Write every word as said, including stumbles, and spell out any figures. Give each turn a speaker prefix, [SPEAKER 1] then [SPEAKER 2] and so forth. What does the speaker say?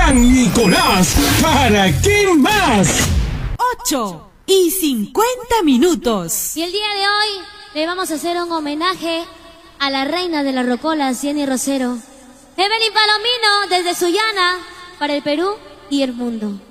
[SPEAKER 1] San Nicolás, ¿para qué más?
[SPEAKER 2] ocho y cincuenta minutos.
[SPEAKER 3] Y el día de hoy le vamos a hacer un homenaje a la reina de la rocola, Jenny Rosero. Evelyn Palomino, desde Sullana, para el Perú y el mundo.